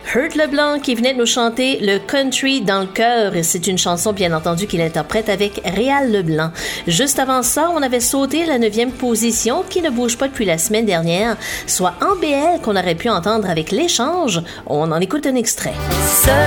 Hurt Leblanc qui venait de nous chanter le Country dans le cœur. Et c'est une chanson, bien entendu, qu'il interprète avec Réal Leblanc. Juste avant ça, on avait sauté la 9e position qui ne bouge pas depuis la semaine dernière, soit En BL qu'on aurait pu entendre avec L'Échange. On en écoute un extrait. Seul